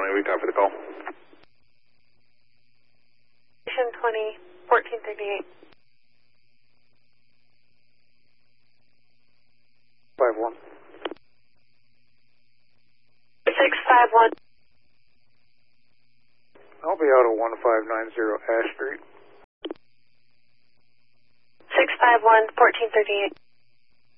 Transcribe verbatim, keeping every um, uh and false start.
nine, we copy the call. Station twenty, fourteen thirty-eight. five one. six five one. I'll be out at one five nine zero Ash Street. six five one, fourteen thirty-eight.